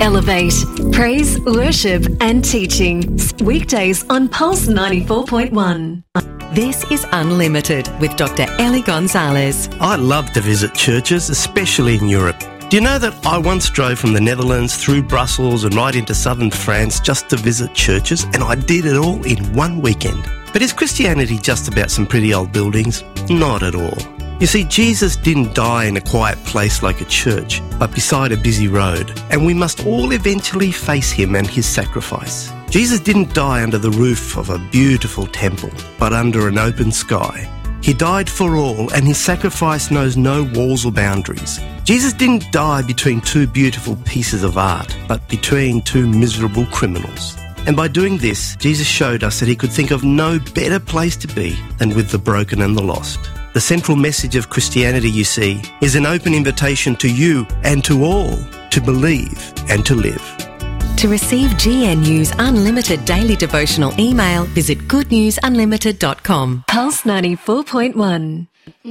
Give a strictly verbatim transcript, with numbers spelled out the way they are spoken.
Elevate. Praise, worship and teaching. Weekdays on Pulse ninety-four point one. This is Unlimited with Doctor Ellie Gonzalez. I love to visit churches, especially in Europe. Do you know that I once drove from the Netherlands through Brussels and right into southern France just to visit churches, and I did it all in one weekend? But is Christianity just about some pretty old buildings? Not at all. You see, Jesus didn't die in a quiet place like a church, but beside a busy road, and we must all eventually face him and his sacrifice. Jesus didn't die under the roof of a beautiful temple, but under an open sky. He died for all, and his sacrifice knows no walls or boundaries. Jesus didn't die between two beautiful pieces of art, but between two miserable criminals. And by doing this, Jesus showed us that he could think of no better place to be than with the broken and the lost. The central message of Christianity, you see, is an open invitation to you and to all to believe and to live. To receive G N U's unlimited daily devotional email, visit good news unlimited dot com. Pulse ninety-four point one.